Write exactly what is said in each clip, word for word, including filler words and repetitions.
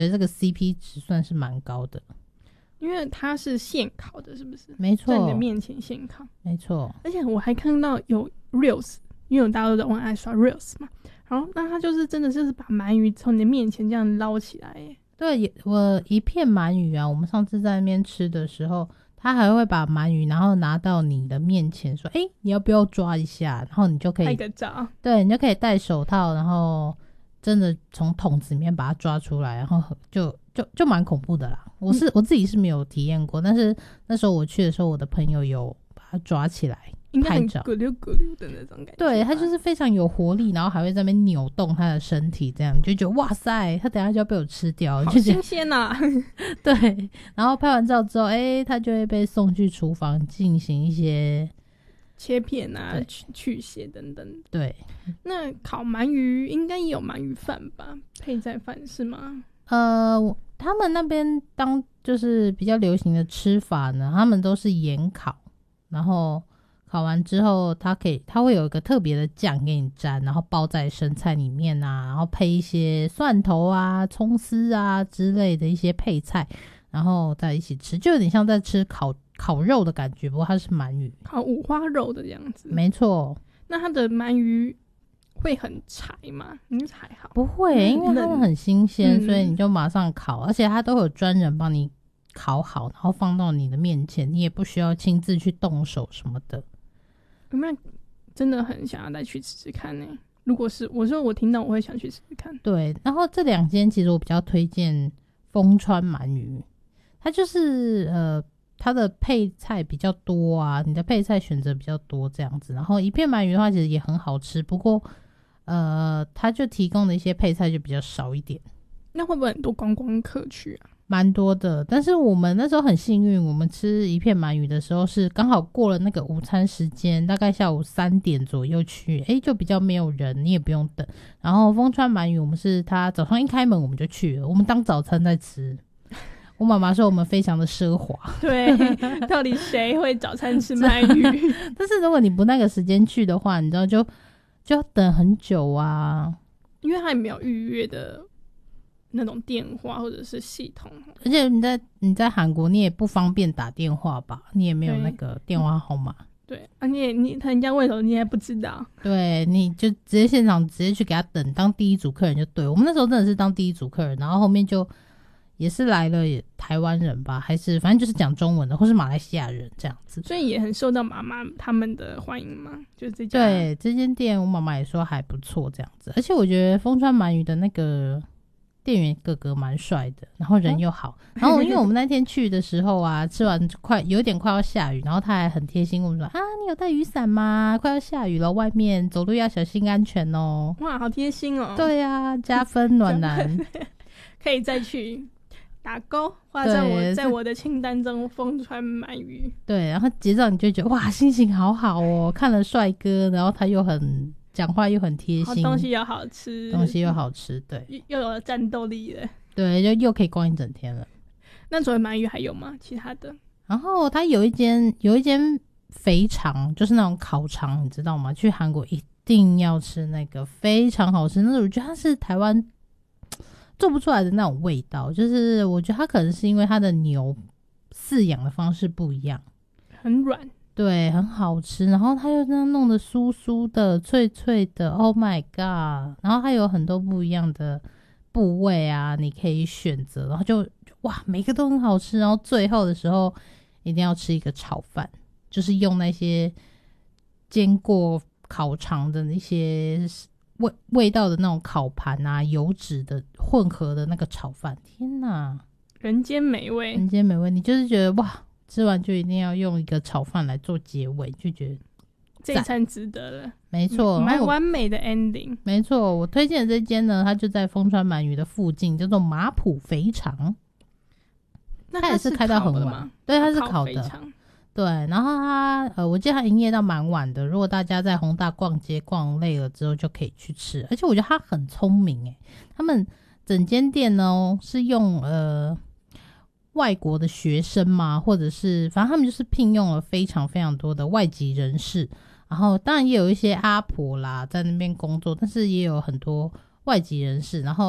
觉得这个 C P 值算是蛮高的， 因为它是现烤的，是不是？ 没错， 在你的面前现烤， 没错。 而且我还看到有 reels， 因为大家都在玩爱刷 reels 嘛，然后那它就是真的就是把鳗鱼从你的面前这样捞起来耶。 对，我一片鳗鱼啊，我们上次在那边吃的时候，他还会把鳗鱼然后拿到你的面前说，哎，你要不要抓一下？然后你就可以拍个照， 对，你就可以戴手套，然后真的从桶子里面把它抓出来，然后就就就蛮恐怖的啦。我是、嗯、我自己是没有体验过，但是那时候我去的时候，我的朋友有把它抓起来应该很拍照， 咕溜咕溜的那种感觉。 对，它就是非常有活力，然后还会在那边扭动它的身体，这样你就觉得哇塞，它等一下就要被我吃掉， 好新鲜呐、啊！ 对，然后拍完照之后，哎，它就会被送去厨房进行一些切片啊、去去血等等。 对， 那烤鳗鱼应该也有鳗鱼饭吧？配菜饭是吗？ 呃，他们那边当就是比较流行的吃法呢，他们都是盐烤，然后烤完之后，它可以它会有一个特别的酱给你沾，然后包在生菜里面啊，然后配一些蒜头啊、葱丝啊之类的一些配菜，然后再一起吃，就有点像在吃烤烤肉的感觉，不过它是鳗鱼， 烤五花肉的样子。 没错。 那它的鳗鱼会很柴吗？应该还好， 不会，因为它们很新鲜、嗯，所以你就马上烤，而且它都有专人帮你烤好，然后放到你的面前，你也不需要亲自去动手什么的。 有没有真的很想要再去吃吃看呢？如果是我说我听到我会想去吃吃看。 对，然后这两间其实我比较推荐丰川鳗鱼，它就是呃它的配菜比较多啊，你的配菜选择比较多这样子，然后一片鳗鱼的话其实也很好吃，不过呃它就提供的一些配菜就比较少一点。 那会不会很多观光客去啊？ 蛮多的，但是我们那时候很幸运，我们吃一片鳗鱼的时候是刚好过了那个午餐时间，大概下午三点左右去，诶就比较没有人，你也不用等。然后丰川鳗鱼我们是他早上一开门我们就去了，我们当早餐在吃。我妈妈说我们非常的奢华。 对，到底谁会早餐吃鳗鱼？ 但是如果你不那个时间去的话，你知道就就要等很久啊， 因为他也没有预约的那种电话或者是系统， 而且你在你在韩国你也不方便打电话吧，你也没有那个电话号码。 对，而且你他人家为什么你也不知道？ 对，你就直接现场直接去给他等，当第一组客人就对。我们那时候真的是当第一组客人，然后后面就也是来了台湾人吧，还是反正就是讲中文的，或是马来西亚人这样子， 所以也很受到妈妈他们的欢迎嘛。就是这家， 对，这间店我妈妈也说还不错这样子，而且我觉得丰川鳗鱼的那个店员哥哥蛮帅的，然后人又好、哦、然后因为我们那天去的时候啊吃完快有点快要下雨，然后他还很贴心问我们说啊你有带雨伞吗？快要下雨了，外面走路要小心安全哦。 哇好贴心哦。 对啊，加分暖男可以再去打勾画在我在我的清单中。丰川鳗鱼，对， 然后结账你就觉得哇心情好好哦，看了帅哥，然后他又很讲话又很贴心， 东西又好吃， 东西又好吃，对， 又有战斗力了， 对，就又可以逛一整天了。 那除了鳗鱼还有吗？其他的？ 然后它有一间有一间肥肠，就是那种烤肠，你知道吗？去韩国一定要吃那个，非常好吃。那我觉得它是台湾做不出来的那种味道，就是我觉得它可能是因为它的牛饲养的方式不一样， 很软。 对，很好吃，然后它又这样弄得酥酥的脆脆的 Oh my god， 然后它有很多不一样的部位啊你可以选择，然后就哇每个都很好吃，然后最后的时候一定要吃一个炒饭，就是用那些煎过烤肠的那些味味道的那种烤盘啊，油脂的混合的那个炒饭，天哪， 人间美味， 人间美味，你就是觉得哇吃完就一定要用一个炒饭来做结尾，就觉得这一餐值得了。 没错， 蛮完美的 ending。 没错，我推荐的这间呢，它就在丰川鳗鱼的附近，叫做马浦肥肠。 那它也是开到很晚，对，它是烤的。对，然后它呃，我记得它营业到蛮晚的。如果大家在弘大逛街逛累了之后，就可以去吃。而且我觉得它很聪明诶，他们整间店呢是用呃。外国的学生嘛，或者是反正他们就是聘用了非常非常多的外籍人士，然后当然也有一些阿婆啦在那边工作，但是也有很多外籍人士，然后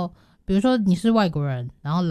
比如说你是外国人，然后